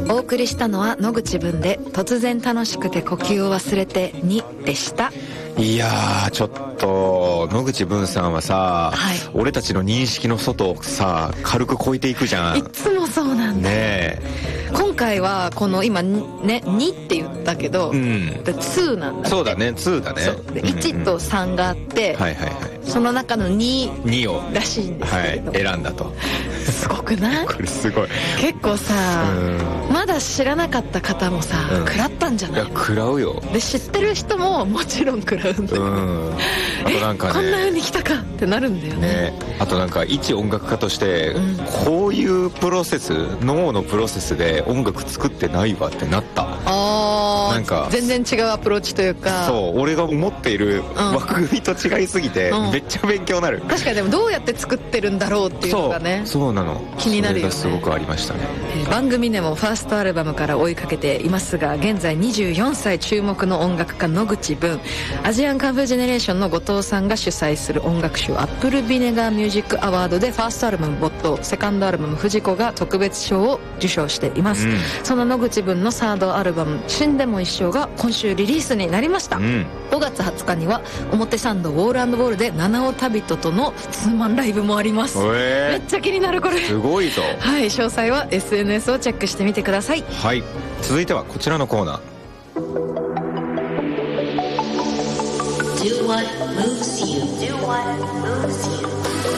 お送りしたのは野口文で突然楽しくて呼吸を忘れてにでした。 いやー、ちょっと野口文さんはさ、はい、俺たちの認識の外をさ軽く超えていくじゃん。 いつもそうなんだね。今回はこの今ね2って言ったけど、2なんだ。 そうだね、2だね。 そうで1と3があって、はいはいはい、その中の2をらしいんですけれども、 はい、選んだと。 すごくない？ これすごい。 結構さ、まだ知らなかった方もさ、食らったんじゃない？ いや、食らうよ。 で知ってる人ももちろん食らうんだよ。 あとなんかね、 こんな風に来たかってなるんだよね。 あとなんか一音楽家として、こういうプロセス、脳のプロセスで音楽作ってないわってなった。なんか全然違うアプローチというか、 そう俺が思っている枠組みと違いすぎて、めっちゃ勉強になる。 確かに。でもどうやって作ってるんだろうっていうのがね、 そうなの、 気になるよね。 それがすごくありましたね。 番組でもファーストアルバムから追いかけていますが、現在24歳注目の音楽家野口文、アジアンカンフージェネレーションの後藤さんが主催する音楽賞アップルビネガーミュージックアワードでファーストアルバム没頭、セカンドアルバム藤子が特別賞を受賞しています。その野口文のサードアルバム死んでも一生が今週リリースになりました。5月20日には表参道ウォール&ボールで七尾旅人とのツーマンライブもあります。めっちゃ気になるこれ。 すごいぞ。 はい、詳細は SNS をチェックしてみてください。 はい、続いてはこちらのコーナー。Do what moves you. Do what moves you.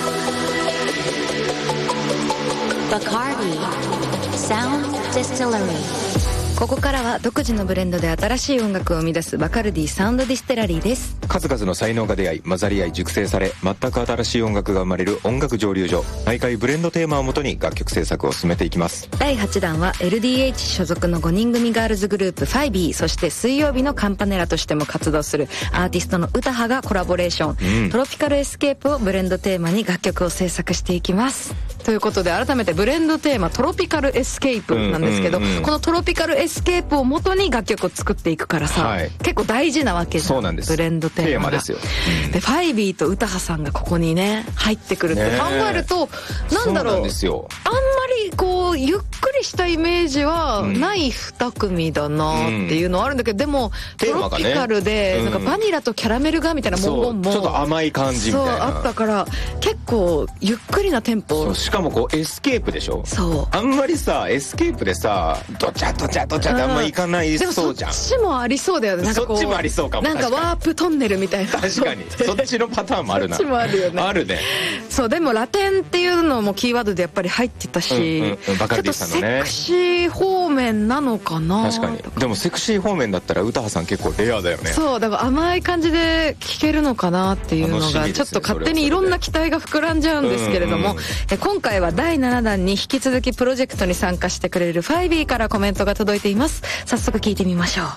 Bacardi Sound Distillery。 ここからは独自のブレンドで新しい音楽を生み出すバカルディサウンドディステラリーです。 数々の才能が出会い混ざり合い熟成され、全く新しい音楽が生まれる音楽蒸留所。毎回ブレンドテーマをもとに楽曲制作を進めていきます。 第8弾は LDH 所属の5人組ガールズグループファイビー、そして水曜日のカンパネラとしても活動するアーティストの歌羽がコラボレーション、トロピカルエスケープをブレンドテーマに楽曲を制作していきます。ということで改めてブレンドテーマトロピカルエスケープなんですけど、このトロピカルエスケープを元に楽曲を作っていくからさ、結構大事なわけじゃん。 そうなんです。 ブレンドテーマがですよ。 でファイビーと歌羽さんがここにね入ってくるって考えると、なんだろう、あんまりこうゆっくりしたイメージはない2組だなっていうのはあるんだけど、でもトロピカルでなんかバニラとキャラメルがみたいな文言もちょっと甘い感じみたいなあったから、結構ゆっくりなテンポ。 しかもこうエスケープでしょ。 そう、 あんまりさエスケープでさドチャドチャドチャってあんまいかないそうじゃん。 でもそっちもありそうだよね。なんかこうそっちもありそうかも。 なんかワープトンネルみたいな。 確かにそっちのパターンもあるな。 そっちもあるよね。 あるね。 そう、でもラテンっていうのもキーワードでやっぱり入ってたし、 バカルディさんのね、 ちょっとセクシー方面なのかな。 確かに。でもセクシー方面だったら歌羽さん結構レアだよね。 そうだから甘い感じで聴けるのかなっていうのが、ちょっと勝手にいろんな期待が膨らんじゃうんですけれども、今回は第7弾に引き続きプロジェクトに参加してくれるファイビーからコメントが届いています。早速聞いてみましょう。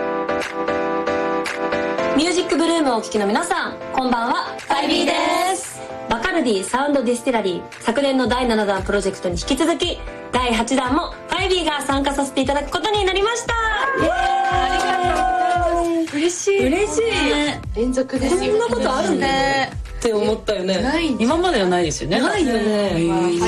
ミュージックブルームをお聴きの皆さん、こんばんは、ファイビーです。バカルディサウンドディスティラリー、昨年の第7弾プロジェクトに引き続き第8弾もファイビーが参加させていただくことになりました。イエーイ、ありがとうございます。嬉しい、連続ですよ。こんなことあるねって思ったよね。 今まではないですよね。 ないよね。 ありがとうござ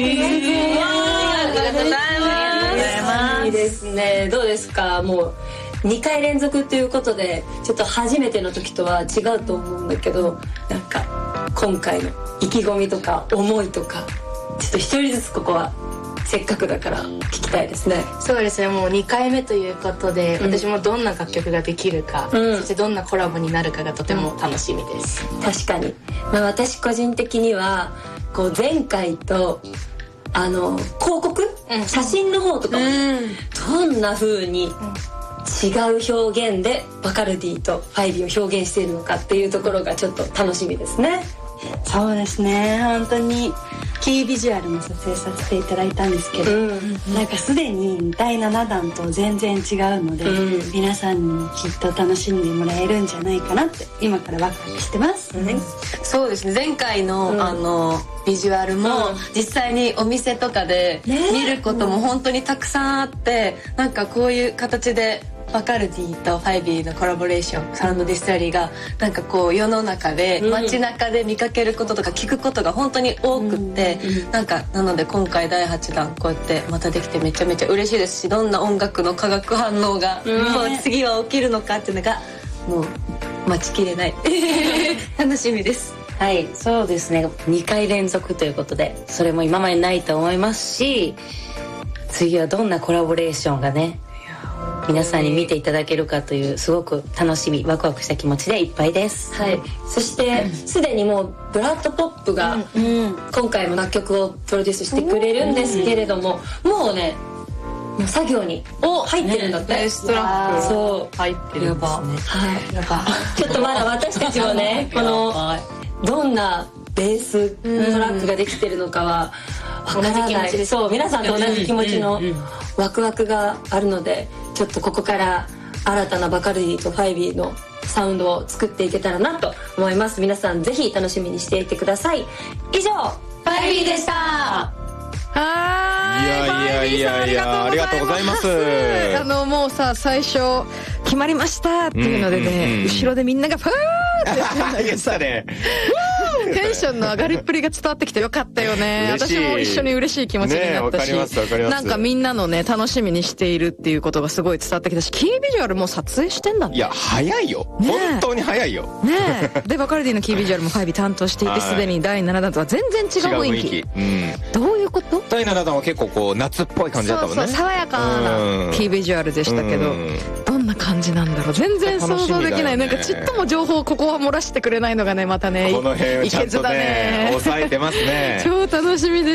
います。 いいですね。どうですか。もう2回連続ということで、ちょっと初めての時とは違うと思うんだけど、なんか今回の意気込みとか思いとか、ちょっと一人ずつここはせっかくだから聞きたいですね。 そうですね、もう2回目ということで、私もどんな楽曲ができるか、そしてどんなコラボになるかがとても楽しみです。 確かに、私個人的にはこう前回と広告、写真の方とかも、どんな風に違う表現でバカルディとファイビーを表現しているのかっていうところがちょっと楽しみですね。 そうですね、本当にキービジュアルも撮影させていただいたんですけど、なんかすでに第7弾と全然違うので、皆さんにきっと楽しんでもらえるんじゃないかなって今からワクワクしてます、 そうですね、前回の、ビジュアルも実際にお店とかで見ることも本当にたくさんあって、なんかこういう形でバカルディとファイビーのコラボレーションサウンドディスティラリーがなんかこう世の中で街中で見かけることとか聞くことが本当に多くって、なんかなので今回第8弾こうやってまたできてめちゃめちゃ嬉しいですし、どんな音楽の化学反応がもう次は起きるのかっていうのがもう待ちきれない楽しみです。 はい、そうですね、2回連続ということでそれも今までないと思いますし、次はどんなコラボレーションがね皆さんに見ていただけるかというすごく楽しみワクワクした気持ちでいっぱいです。 はい、そしてすでにもうブラッドポップが今回も楽曲をプロデュースしてくれるんですけれども、もうねもう作業に入ってるんだって、 ベーストラックそう入ってるんですね。 はいやばちょっとまだ私たちもねこのどんなベーストラックができてるのかはわからない。そう皆さんと同じ気持ちのワクワクがあるので、ちょっとここから新たなバカルディとファイビーのサウンドを作っていけたらなと思います。皆さんぜひ楽しみにしていてください。以上ファイビーでした。 いやありがとうございます。 もうさ最初決まりましたっていうのでね、後ろでみんながファーって言ったね。 テンションの上がりっぷりが伝わってきてよかったよね。私も一緒に嬉しい気持ちになったし、なんかみんなのね楽しみにしているっていうことがすごい伝わってきたし、キービジュアルも撮影してんだって。 いや早いよ、本当に早いよねでバカルディのキービジュアルもファイビー担当していて、すでに第7弾とは全然違う雰囲気。どういうこと？ 第7弾は結構こう夏っぽい感じだったもんね。 そう爽やかなキービジュアルでしたけど、どんな感じなんだろう全然想像できない。なんかちっとも情報をここは漏らしてくれないのがねまたね、 この辺ちゃんとね抑えてますね超楽しみです。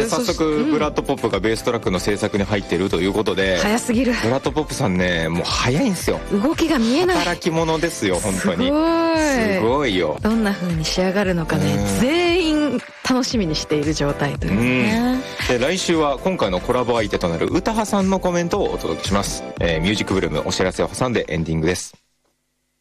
早速ブラッドポップがベーストラックの制作に入ってるということで、 早すぎる。 ブラッドポップさんねもう早いんですよ。 動きが見えない。 働き者ですよ本当に。 すごいよ。 どんな風に仕上がるのかね全員楽しみにしている状態というね。 で来週は今回のコラボ相手となる歌羽さんのコメントをお届けします。ミュージックブルームお知らせを挟んでエンディングです。